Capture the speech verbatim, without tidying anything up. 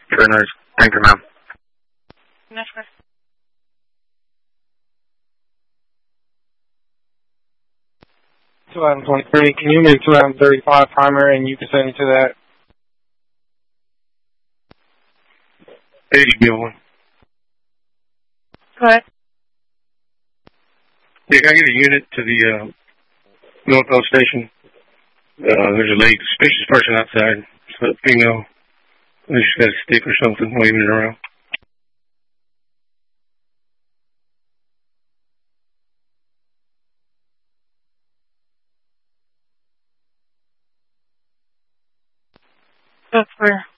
Very nice. Thank you, ma'am. Network. twenty twenty-three, can you move twenty thirty-five primary and you can send me to that? eighty Bill. Go ahead. Yeah, can I get a unit to the uh, Northwell station? Uh, there's a lady, suspicious person outside. It's a female. She's got a stick or something waving it around. That's where.